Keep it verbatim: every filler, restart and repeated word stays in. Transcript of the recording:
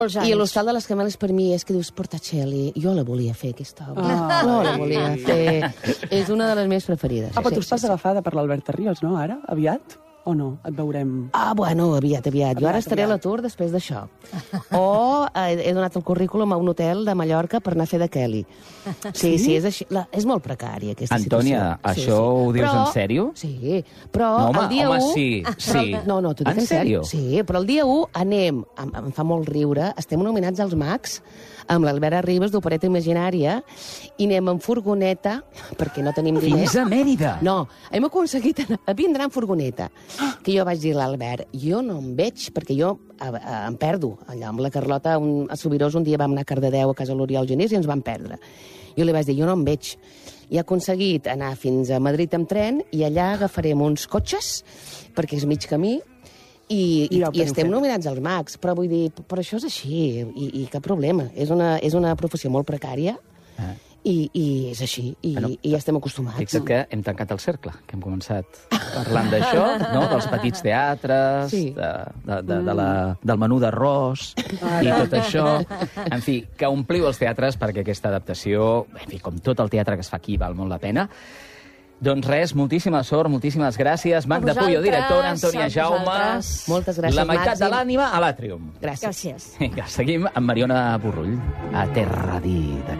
I l'Hostal de les Cameles per mi és que dius Portacelli. Jo la volia fer, aquesta obra. Oh. No la volia fer. És una de les meves preferides. Ah, però tu estàs agafada per l'Alberta Ríos, no, ara? Aviat? O no? Et veurem... Ah, bueno, aviat, aviat. Jo ara estaré a l'atur després d'això. O he donat el currículum a un hotel de Mallorca per anar a fer de Kelly. Sí, sí, és així. És molt precària, aquesta situació. Antònia, això ho dius en sèrio? Sí, però el dia u... Home, sí, sí. No, no, t'ho dic en sèrio. Sí, però el dia u anem, em fa molt riure, estem nominats als Mags amb l'Albert Arribas d'Opereta Imaginària i anem en furgoneta, perquè no tenim diners. Fins a Mèrida? No, hem aconseguit a vindre en furgoneta. Que jo vaig dir a l'Albert, jo no em veig, perquè jo em perdo. Allà amb la Carlota, a Subirós, un dia vam anar a Cardedeu a casa l'Oriol Genís i ens vam perdre. Jo li vaig dir, jo no em veig. I he aconseguit anar fins a Madrid amb tren i allà agafarem uns cotxes, perquè és mig camí, i, i, i estem nominats als Mags, però vull dir, però això és així, i, i cap problema. És una, és una professió molt precària, ah. i, i és així, i, bueno, i ja estem acostumats. Fixa't que hem tancat el cercle, que hem començat parlant d'això, no? Dels petits teatres, sí. de, de, de, de la, del menú d'arròs, i tot això. En fi, que ompliu els teatres perquè aquesta adaptació, en fi, com tot el teatre que es fa aquí, val molt la pena. Doncs res, moltíssima sort, moltíssimes gràcies. Magda Puyo, directora, Antònia Jaume. Moltes gràcies, La meitat de l'ànima a l'Àtrium. Gràcies. Gràcies. Vinga, seguim amb Mariona Borrull, a Terra Dida.